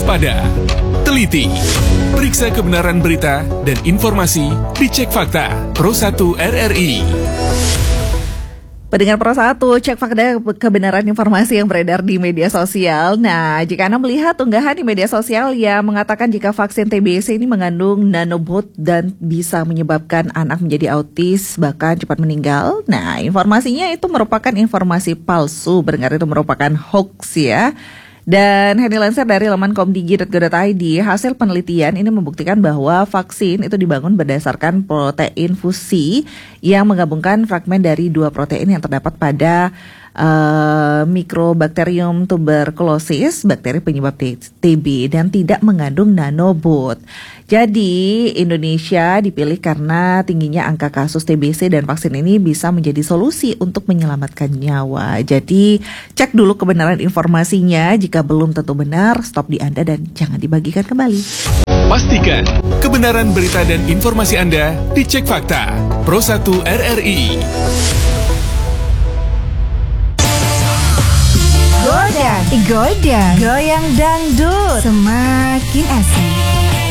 waspada, teliti, periksa kebenaran berita dan informasi, dicek fakta. Pro 1 RRI. Pendengar Pro 1, cek fakta kebenaran informasi yang beredar di media sosial. Nah, jika Anda melihat unggahan di media sosial yang mengatakan jika vaksin TBC ini mengandung nanobot dan bisa menyebabkan anak menjadi autis bahkan cepat meninggal. Nah, informasinya itu merupakan informasi palsu, pendengar, itu merupakan hoax ya. Dan Henny Lancer dari laman komdigi.go.id, hasil penelitian ini membuktikan bahwa vaksin itu dibangun berdasarkan protein fusi yang menggabungkan fragmen dari dua protein yang terdapat pada Mycobacterium tuberculosis, bakteri penyebab TB, dan tidak mengandung nanobot. Jadi Indonesia dipilih karena tingginya angka kasus TBC dan vaksin ini bisa menjadi solusi untuk menyelamatkan nyawa. Jadi cek dulu kebenaran informasinya, jika belum tentu benar, stop di Anda dan jangan dibagikan kembali. Pastikan kebenaran berita dan informasi Anda dicek fakta. Pro 1 RRI. Goyang dangdut, semakin asik.